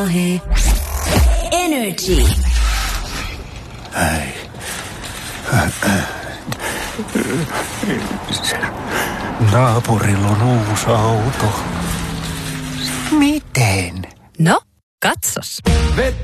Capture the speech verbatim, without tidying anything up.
Hei. Energy. Hei. Naapurilla on uusi auto. Miten? No, katsos.